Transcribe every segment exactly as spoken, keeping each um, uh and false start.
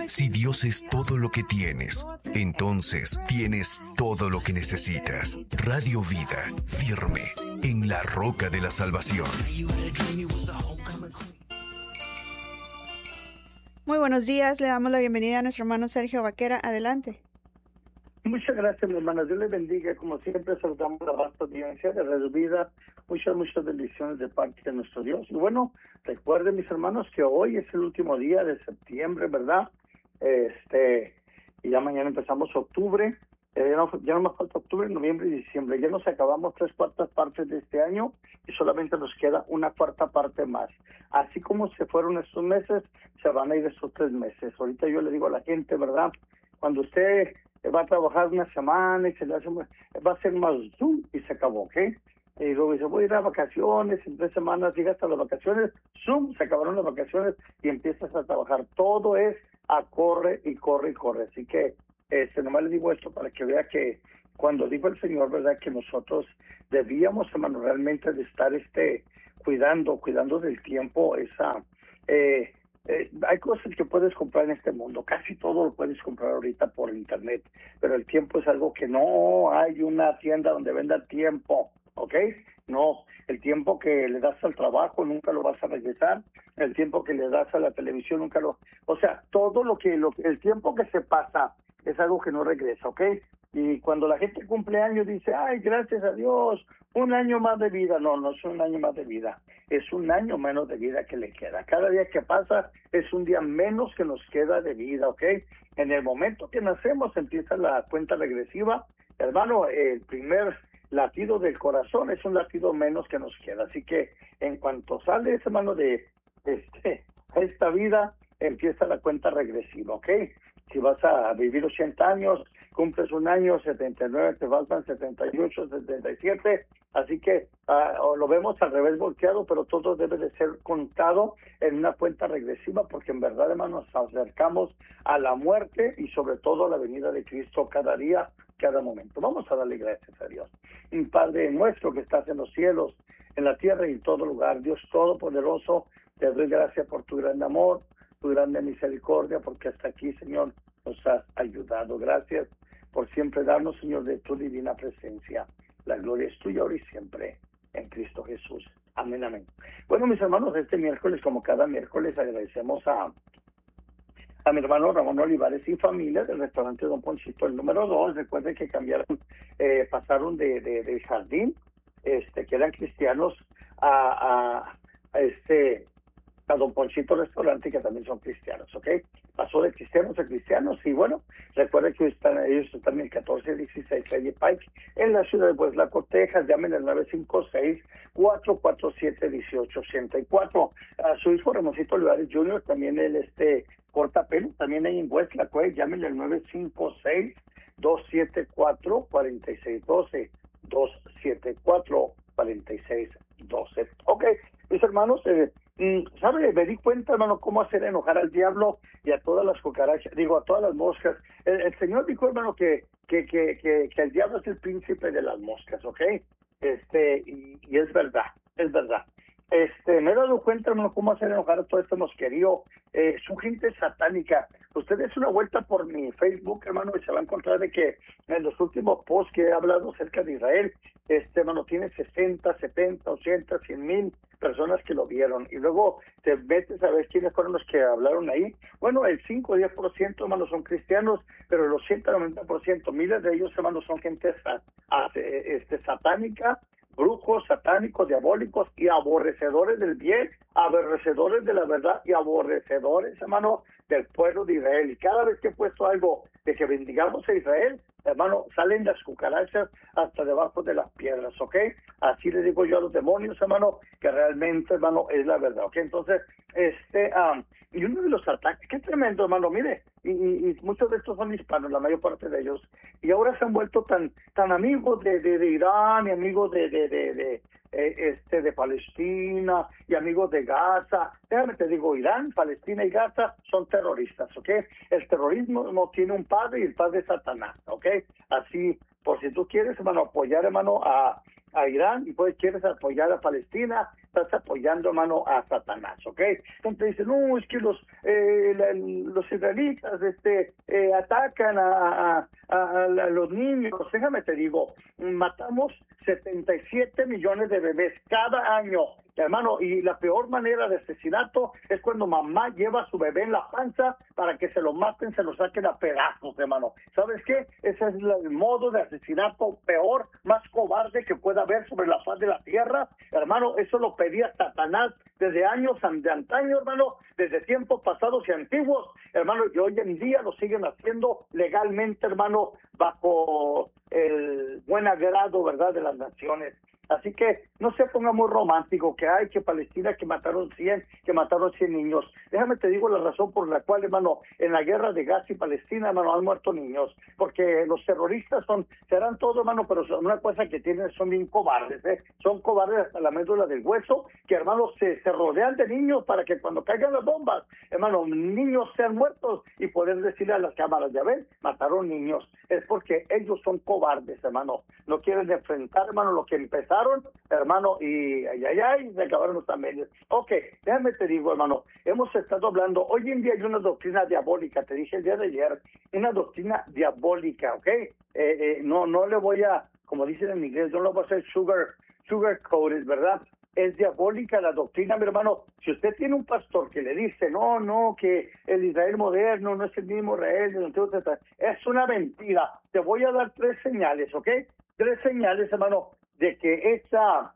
Si Dios es todo lo que tienes, entonces tienes todo lo que necesitas. Radio Vida, firme en la roca de la salvación. Muy buenos días, le damos la bienvenida a nuestro hermano Sergio Vaquera. Adelante. Muchas gracias, mi hermana. Dios les bendiga. Como siempre, saludamos a la vasta audiencia de Radio Vida. Muchas, muchas bendiciones de parte de nuestro Dios. Y bueno, recuerden, mis hermanos, que hoy es el último día de septiembre, ¿verdad? Este, y ya mañana empezamos octubre. Eh, ya, no, ya no nos falta octubre, noviembre y diciembre. Ya nos acabamos tres cuartas partes de este año y solamente nos queda una cuarta parte más. Así como se fueron estos meses, se van a ir estos tres meses. Ahorita yo le digo a la gente, ¿verdad? Cuando usted va a trabajar una semana y se le hace, va a ser más zoom y se acabó, ¿ok? Y luego dice, voy a ir a vacaciones, en tres semanas llega hasta las vacaciones, zoom, se acabaron las vacaciones y empiezas a trabajar. Todo es a corre y corre y corre. Así que este, nomás le digo esto para que vea que cuando dijo el Señor, ¿verdad? Que nosotros debíamos, hermano, realmente de estar este, cuidando, cuidando del tiempo, esa... Eh, Eh, hay cosas que puedes comprar en este mundo, casi todo lo puedes comprar ahorita por internet, pero el tiempo es algo que no hay una tienda donde venda tiempo, ¿ok? No, el tiempo que le das al trabajo nunca lo vas a regresar, el tiempo que le das a la televisión nunca lo... O sea, todo lo que, lo, el tiempo que se pasa es algo que no regresa, ¿ok? Y cuando la gente cumple años dice, ay, gracias a Dios, un año más de vida. No, no es un año más de vida, es un año menos de vida que le queda. Cada día que pasa es un día menos que nos queda de vida, ¿ok? En el momento que nacemos empieza la cuenta regresiva. Hermano, el primer latido del corazón es un latido menos que nos queda. Así que en cuanto sale ese hermano de este, esta vida, empieza la cuenta regresiva, ¿ok? Si vas a vivir ochenta años, cumples un año, setenta y nueve, te faltan setenta y ocho, setenta y siete, así que uh, lo vemos al revés volteado, pero todo debe de ser contado en una cuenta regresiva, porque en verdad, hermano, nos acercamos a la muerte y sobre todo a la venida de Cristo cada día, cada momento. Vamos a darle gracias a Dios. Un Padre nuestro que estás en los cielos, en la tierra y en todo lugar, Dios Todopoderoso, te doy gracias por tu gran amor, tu grande misericordia, porque hasta aquí, Señor, nos has ayudado. Gracias por siempre darnos, Señor, de tu divina presencia. La gloria es tuya ahora y siempre, en Cristo Jesús. Amén, amén. Bueno, mis hermanos, este miércoles, como cada miércoles, agradecemos a, a mi hermano Ramón Olivares y familia del restaurante Don Ponchito, el número dos. Recuerden que cambiaron, eh, pasaron de, de, de jardín, este, que eran cristianos, a, a, a este... a Don Ponchito Restaurante, que también son cristianos, ¿ok? Pasó de cristianos a cristianos y bueno, recuerden que están, ellos están en el catorce dieciséis calle Pike, en la ciudad de Hueslaco, Texas. Llamen al nueve cinco seis, cuatro cuatro siete, uno ocho ocho cuatro. A su hijo Ramoncito Olivares junior, también el este corta pelo, también ahí en Hueslaco, ¿eh? Llámenle al nueve cinco seis, dos siete cuatro, cuatro seis uno dos, dos siete cuatro, cuatro seis uno dos. Ok, mis hermanos, eh, ¿sabe? Me di cuenta, hermano, cómo hacer enojar al diablo y a todas las cucarachas, digo, a todas las moscas. El, el Señor dijo, hermano, que, que, que, que, que el diablo es el príncipe de las moscas, ¿ok? Este, y, y es verdad, es verdad. Este, me he dado cuenta, hermano, cómo hacer enojar a todo este mosquerío. Eh, su gente satánica. Usted des una vuelta por mi Facebook, hermano, y se va a encontrar de que en los últimos posts que he hablado acerca de Israel, este, hermano, tiene sesenta, setenta, ochenta, cien mil personas que lo vieron. Y luego te metes a ver quiénes fueron los que hablaron ahí. Bueno, el cinco o diez por ciento, hermano, son cristianos, pero el ochenta o noventa por ciento, miles de ellos, hermano, son gente este, satánica, brujos, satánicos, diabólicos y aborrecedores del bien, aborrecedores de la verdad y aborrecedores, hermano, del pueblo de Israel. Y cada vez que he puesto algo de que bendigamos a Israel, hermano, salen las cucarachas hasta debajo de las piedras, ¿ok? Así le digo yo a los demonios, hermano, que realmente, hermano, es la verdad, ¿ok? Entonces, este, um, y uno de los ataques, qué tremendo, hermano, mire, y, y, y muchos de estos son hispanos, la mayor parte de ellos, y ahora se han vuelto tan tan amigos de, de, de Irán y amigos de, de, de, de eh, este de Palestina y amigos de Gaza. Déjame te digo, Irán, Palestina y Gaza son terroristas, ¿ok? El terrorismo no tiene un padre y el padre es Satanás, ¿ok? Así, por si tú quieres, hermano, apoyar, hermano, a, a Irán y pues quieres apoyar a Palestina, estás apoyando, hermano, a Satanás, ¿ok? Entonces dicen, no, es que los eh, la, los israelitas este, eh, atacan a, a, a, a los niños. Déjame te digo, matamos setenta y siete millones de bebés cada año, hermano, y la peor manera de asesinato es cuando mamá lleva a su bebé en la panza para que se lo maten, se lo saquen a pedazos, hermano. ¿Sabes qué? Ese es el modo de asesinato peor, más cobarde que pueda haber sobre la faz de la tierra, hermano. Eso lo pedía Satanás desde años de antaño, hermano, desde tiempos pasados y antiguos, hermano, y hoy en día lo siguen haciendo legalmente, hermano, bajo el buen agrado, ¿verdad?, de las naciones. Así que no se ponga muy romántico, que hay que Palestina, que mataron cien, que mataron cien niños. Déjame te digo la razón por la cual, hermano, en la guerra de Gaza y Palestina, hermano, han muerto niños. Porque los terroristas son, serán todo, hermano, pero son una cosa que tienen, son bien cobardes, ¿eh? Son cobardes hasta la médula del hueso, que, hermano, se, se rodean de niños para que cuando caigan las bombas, hermano, niños sean muertos y poder decirle a las cámaras, ya ven, mataron niños. Es porque ellos son cobardes, hermano. No quieren enfrentar, hermano, lo que empezaron, hermano, y ay, ay, ay, se acabaron los también. Ok, déjame te digo, hermano, hemos estado hablando, hoy en día hay una doctrina diabólica, te dije el día de ayer, una doctrina diabólica, ok, eh, eh, no, no le voy a, como dicen en inglés, no lo voy a hacer sugar, sugar coated, ¿verdad? Es diabólica la doctrina, mi hermano. Si usted tiene un pastor que le dice, no, no, que el Israel moderno no es el mismo Israel, entonces, es una mentira. Te voy a dar tres señales, ¿ok? Tres señales, hermano, de que esa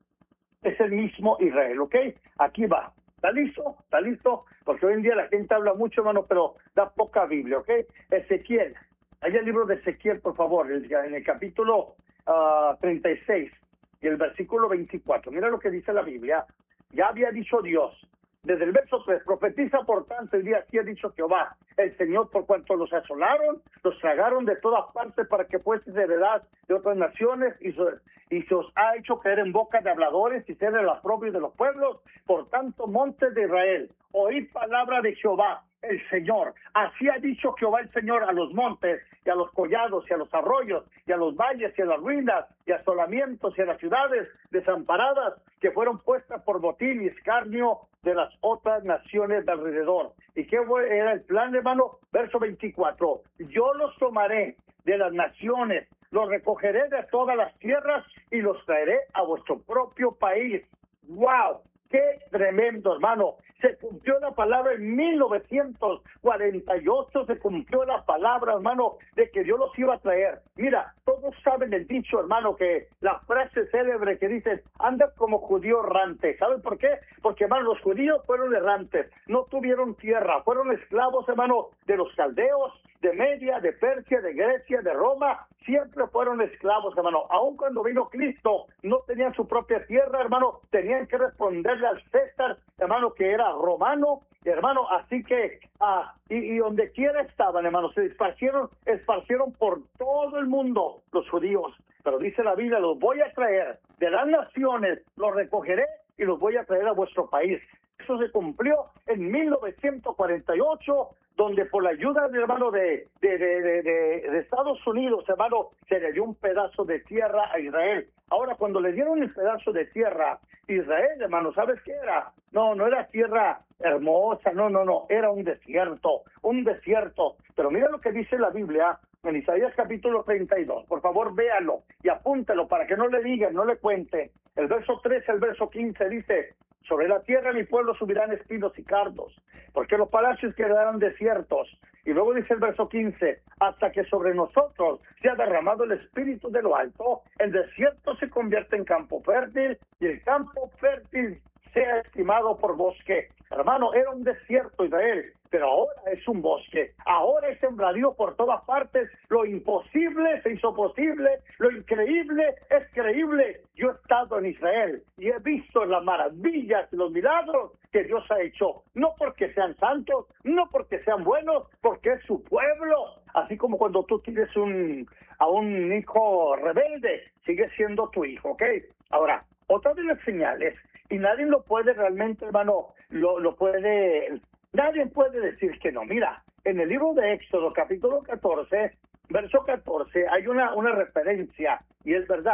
es el mismo Israel, ¿ok? Aquí va. ¿Está listo? ¿Está listo? Porque hoy en día la gente habla mucho, hermano, pero da poca Biblia, ¿ok? Ezequiel. Hay el libro de Ezequiel, por favor, en el capítulo uh, treinta y seis y el versículo veinticuatro. Mira lo que dice la Biblia. Ya había dicho Dios, desde el verso tres, profetiza por tanto el día así ha dicho Jehová, el Señor, por cuanto los asolaron, los tragaron de todas partes para que fueses heredad de otras naciones y, so, y se os ha hecho caer en boca de habladores y ser el aprobio de los pueblos. Por tanto, montes de Israel, oíd palabra de Jehová, el Señor. Así ha dicho Jehová el Señor a los montes y a los collados y a los arroyos y a los valles y a las ruinas y asolamientos y a las ciudades desamparadas que fueron puestas por botín y escarnio de las otras naciones de alrededor. ¿Y qué era el plan, hermano? Verso veinticuatro. Yo los tomaré de las naciones, los recogeré de todas las tierras y los traeré a vuestro propio país. ¡Wow! ¡Qué tremendo, hermano! Se cumplió la palabra en mil novecientos cuarenta y ocho, se cumplió la palabra, hermano, de que Dios los iba a traer. Mira, todos saben el dicho, hermano, que la frase célebre que dice, anda como judío errante. ¿Saben por qué? Porque, hermano, los judíos fueron errantes, no tuvieron tierra, fueron esclavos, hermano, de los caldeos, de Media, de Persia, de Grecia, de Roma, siempre fueron esclavos, hermano. Aun cuando vino Cristo, no tenían su propia tierra, hermano, tenían que responderle al César, hermano, que era romano, hermano, así que, ah, y, y donde quiera estaban, hermano, se esparcieron, esparcieron por todo el mundo los judíos. Pero dice la Biblia, los voy a traer de las naciones, los recogeré y los voy a traer a vuestro país. Eso se cumplió en mil novecientos cuarenta y ocho, donde por la ayuda, hermano, de, de, de, de, de, de Estados Unidos, hermano, se le dio un pedazo de tierra a Israel. Ahora, cuando le dieron el pedazo de tierra a Israel, hermano, ¿sabes qué era? No, no era tierra hermosa, no, no, no, era un desierto, un desierto. Pero mira lo que dice la Biblia en Isaías capítulo treinta y dos. Por favor, véalo y apúntelo para que no le digan, no le cuente. El verso trece, el verso quince dice, sobre la tierra mi pueblo subirán espinos y cardos, porque los palacios quedarán desiertos. Y luego dice el verso quince, hasta que sobre nosotros se ha derramado el espíritu de lo alto, el desierto se convierte en campo fértil y el campo fértil sea estimado por bosque. Hermano, era un desierto Israel, pero ahora es un bosque. Ahora es sembradío por todas partes. Lo imposible se hizo posible, lo increíble es creíble. Yo he estado en Israel y he visto las maravillas y los milagros que Dios ha hecho. No porque sean santos, no porque sean buenos, porque es su pueblo. Así como cuando tú tienes un, a un hijo rebelde, sigue siendo tu hijo, ¿ok? Ahora, otra de las señales, y nadie lo puede realmente, hermano, lo, lo puede, nadie puede decir que no. Mira, en el libro de Éxodo, capítulo catorce, verso catorce, hay una, una referencia, y es verdad.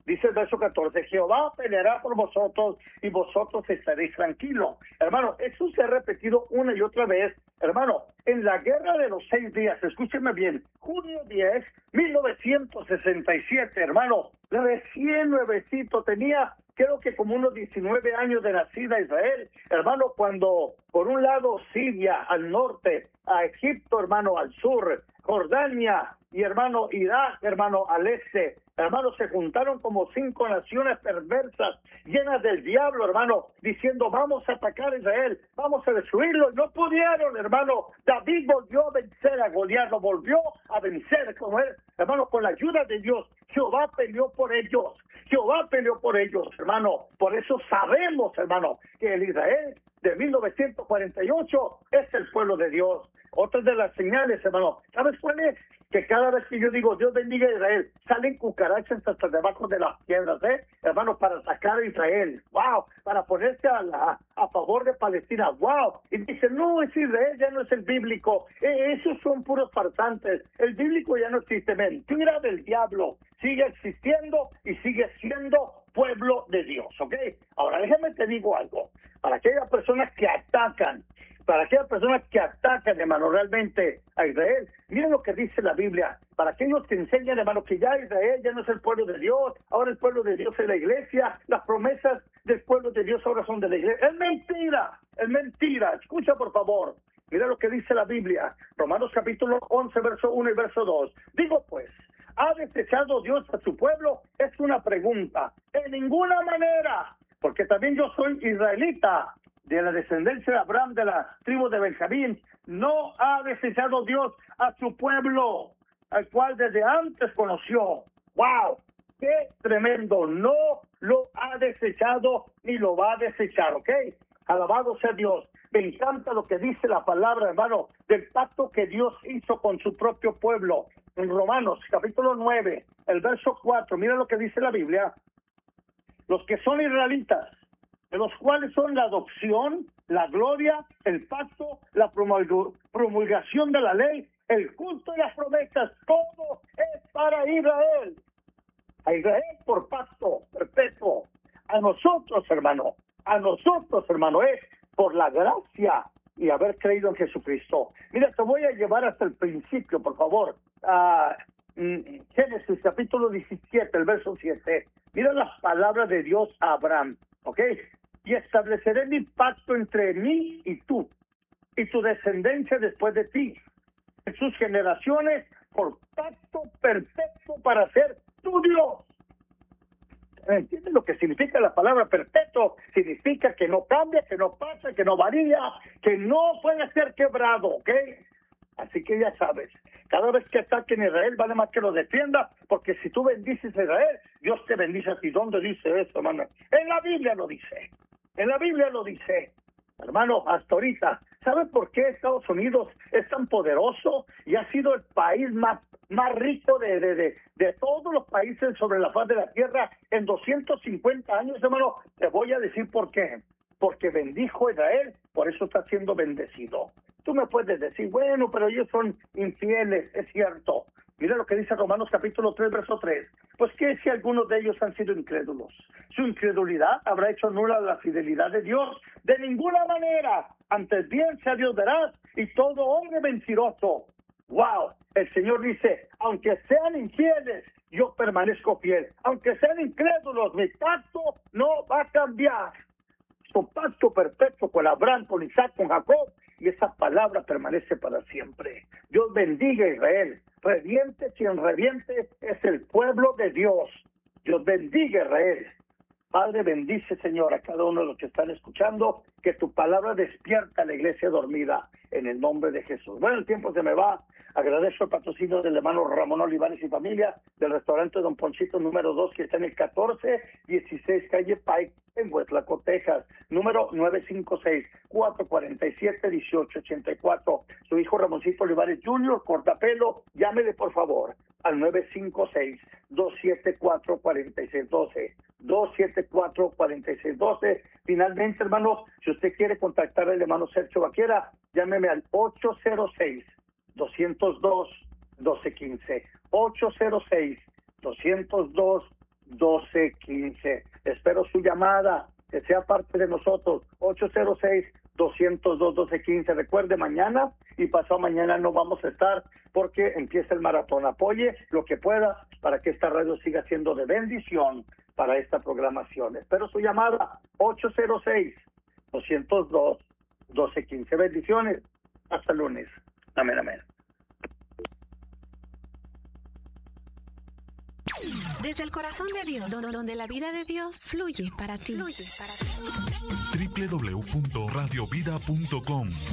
Dice el verso catorce, Jehová peleará por vosotros y vosotros estaréis tranquilos. Hermano, eso se ha repetido una y otra vez. Hermano, en la guerra de los seis días, escúcheme bien, junio diez, mil novecientos sesenta y siete, hermano, recién nuevecito, tenía creo que como unos diecinueve años de nacida Israel, hermano, cuando por un lado Siria al norte, a Egipto, hermano, al sur, Jordania y hermano Irak, hermano, al este, hermano, se juntaron como cinco naciones perversas, llenas del diablo, hermano, diciendo, vamos a atacar a Israel, vamos a destruirlo. No pudieron, hermano. David volvió a vencer a Goliat, lo volvió a vencer, como él, hermano, con la ayuda de Dios. Jehová peleó por ellos. Jehová peleó por ellos, hermano. Por eso sabemos, hermano, que el Israel de mil novecientos cuarenta y ocho es el pueblo de Dios. Otra de las señales, hermano, ¿sabes cuál es? Que cada vez que yo digo, Dios bendiga a Israel, salen cucarachas hasta debajo de las piedras, ¿eh? Hermano, para atacar a Israel. ¡Wow! Para ponerse a, la, a favor de Palestina. ¡Wow! Y dicen, no, es Israel, ya no es el bíblico. Eh, esos son puros farsantes. El bíblico ya no existe. Mentira del diablo. Sigue existiendo y sigue siendo pueblo de Dios, ¿ok? Ahora, déjame te digo algo. Para aquellas personas que atacan, para aquellas personas que atacan, hermano, realmente a Israel, miren lo que dice la Biblia. Para aquellos que enseñan, hermano, que ya Israel ya no es el pueblo de Dios, ahora el pueblo de Dios es la iglesia, las promesas del pueblo de Dios ahora son de la iglesia. Es mentira, es mentira. Escucha, por favor. Mira lo que dice la Biblia. Romanos capítulo once, verso uno y verso dos. Digo pues, ¿ha desechado Dios a su pueblo? Es una pregunta. En ninguna manera, porque también yo soy israelita, de la descendencia de Abraham, de la tribu de Benjamín. No ha desechado Dios a su pueblo, al cual desde antes conoció. ¡Wow! ¡Qué tremendo! No lo ha desechado ni lo va a desechar, ¿ok? Alabado sea Dios. Me encanta lo que dice la palabra, hermano, del pacto que Dios hizo con su propio pueblo. En Romanos, capítulo nueve, el verso cuatro, mira lo que dice la Biblia. Los que son israelitas, de los cuales son la adopción, la gloria, el pacto, la promulgación de la ley, el culto y las promesas, todo es para Israel. A Israel por pacto perpetuo. A nosotros, hermano, a nosotros, hermano, es por la gracia y haber creído en Jesucristo. Mira, te voy a llevar hasta el principio, por favor. A Génesis, capítulo diecisiete, el verso siete. Mira las palabras de Dios a Abraham, ¿ok? Y estableceré mi pacto entre mí y tú, y tu descendencia después de ti, en sus generaciones, por pacto perpetuo para ser tu Dios. ¿Entiendes lo que significa la palabra perpetuo? Significa que no cambia, que no pasa, que no varía, que no puede ser quebrado, ¿ok? Así que ya sabes, cada vez que ataquen a Israel, vale más que lo defienda, porque si tú bendices a Israel, Dios te bendice a ti. ¿Dónde dice eso, hermano? En la Biblia lo dice. En la Biblia lo dice. Hermano, hasta ahorita, ¿sabes por qué Estados Unidos es tan poderoso y ha sido el país más, más rico de, de, de, de todos los países sobre la faz de la tierra en doscientos cincuenta años, hermano? Te voy a decir por qué. Porque bendijo a Israel, por eso está siendo bendecido. Tú me puedes decir, bueno, pero ellos son infieles, es cierto. Mira lo que dice Romanos capítulo tres, verso tres. Pues que si algunos de ellos han sido incrédulos, su incredulidad habrá hecho nula la fidelidad de Dios. De ninguna manera, antes bien sea Dios veraz y todo hombre mentiroso. ¡Wow! El Señor dice, aunque sean infieles, yo permanezco fiel. Aunque sean incrédulos, mi pacto no va a cambiar. Su pacto perfecto con Abraham, con Isaac, con Jacob, y esa palabra permanece para siempre. Dios bendiga a Israel. Reviente quien reviente es el pueblo de Dios. Dios bendiga a Israel. Padre, bendice, Señor, a cada uno de los que están escuchando, que tu palabra despierta a la iglesia dormida en el nombre de Jesús. Bueno, el tiempo se me va. Agradezco el patrocinio del hermano Ramón Olivares y familia del restaurante Don Ponchito número dos, que está en el catorce dieciséis calle Pike en Huetlaco, Texas. Número nueve cinco seis, cuatro cuatro siete, uno ocho ocho cuatro. Su hijo Ramoncito Olivares junior, cortapelo. Llámele, por favor, al nueve cinco seis, dos siete cuatro, cuatro seis uno dos. dos siete cuatro, cuatro seis uno dos. Finalmente, hermano, si usted quiere contactar al hermano Sergio Vaquera, llámeme al ocho cero seis, dos cero dos, uno dos uno cinco. ocho cero seis, dos cero dos, doce quince. Espero su llamada, que sea parte de nosotros. ocho cero seis, dos cero dos, doce quince. Recuerde, mañana y pasado mañana no vamos a estar porque empieza el maratón. Apoye lo que pueda para que esta radio siga siendo de bendición para esta programación. Espero su llamada. ocho cero seis, dos cero dos, doce quince. Bendiciones. Hasta el lunes. Amén, amén. Desde el corazón de Dios, donde la vida de Dios fluye para ti. Fluye para ti. doble u doble u doble u punto radio vida punto com